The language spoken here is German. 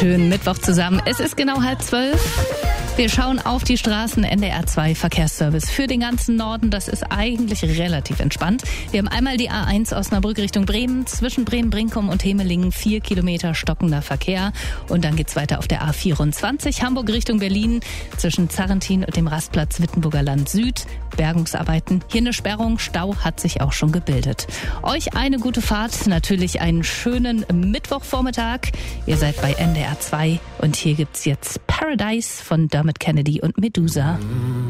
Schönen Mittwoch zusammen. Es ist genau 11:30. Wir schauen auf die Straßen. NDR 2 Verkehrsservice für den ganzen Norden. Das ist eigentlich relativ entspannt. Wir haben einmal die A1 Osnabrück Richtung Bremen. Zwischen Bremen, Brinkum und Hemelingen 4 Kilometer stockender Verkehr. Und dann geht's weiter auf der A24 Hamburg Richtung Berlin. Zwischen Zarrentin und dem Rastplatz Wittenburger Land Süd. Bergungsarbeiten. Hier eine Sperrung. Stau hat sich auch schon gebildet. Euch eine gute Fahrt. Natürlich einen schönen Mittwochvormittag. Ihr seid bei NDR 2 und hier gibt's jetzt Paradise von Dermot Kennedy und Medusa.